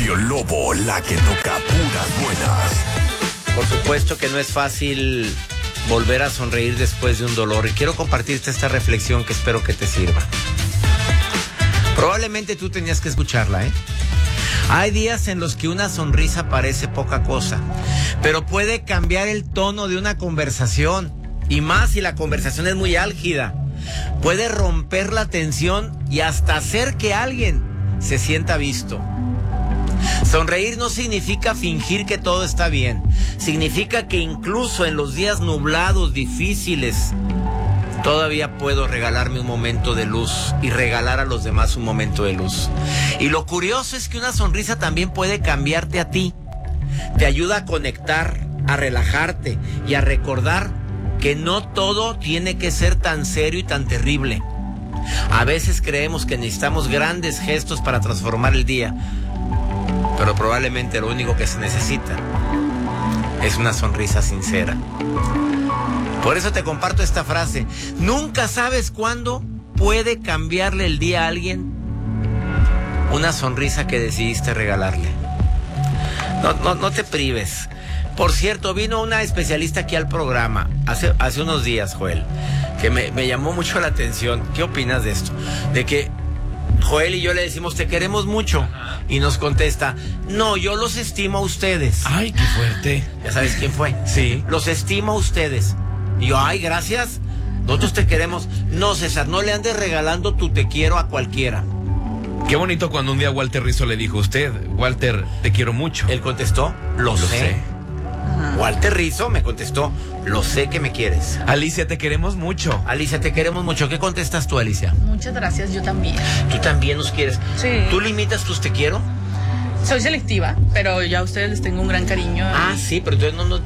Radio Lobo, la que toca puras buenas. Por supuesto que no es fácil volver a sonreír después de un dolor, y quiero compartirte esta reflexión que espero que te sirva. Probablemente tú tenías que escucharla, ¿eh? Hay días en los que una sonrisa parece poca cosa, pero puede cambiar el tono de una conversación, y más si la conversación es muy álgida. Puede romper la tensión y hasta hacer que alguien se sienta visto. Sonreír no significa fingir que todo está bien. Significa que incluso en los días nublados, difíciles, todavía puedo regalarme un momento de luz y regalar a los demás un momento de luz. Y lo curioso es que una sonrisa también puede cambiarte a ti. Te ayuda a conectar, a relajarte y a recordar que no todo tiene que ser tan serio y tan terrible. A veces creemos que necesitamos grandes gestos para transformar el día, pero probablemente lo único que se necesita es una sonrisa sincera. Por eso te comparto esta frase: nunca sabes cuándo puede cambiarle el día a alguien una sonrisa que decidiste regalarle. No te prives. Por cierto, vino una especialista aquí al programa hace unos días, Joel, que me llamó mucho la atención. ¿Qué opinas de esto? De que Joel y yo le decimos te queremos mucho, y nos contesta: no, yo los estimo a ustedes. Ay, qué fuerte. ¿Ya sabes quién fue? Sí. Los estimo a ustedes. Y yo: ay, gracias, nosotros te queremos. No, César, no le andes regalando tu te quiero a cualquiera. Qué bonito cuando un día Walter Rizzo le dijo: usted, Walter, te quiero mucho. Él contestó: lo sé. Walter Rizzo me contestó: lo sé que me quieres. Alicia, te queremos mucho. Alicia, te queremos mucho. ¿Qué contestas tú, Alicia? Muchas gracias, yo también. ¿Tú también nos quieres? Sí. ¿Tú limitas tus te quiero? Soy selectiva, pero ya a ustedes les tengo un gran cariño. Ah, sí, pero entonces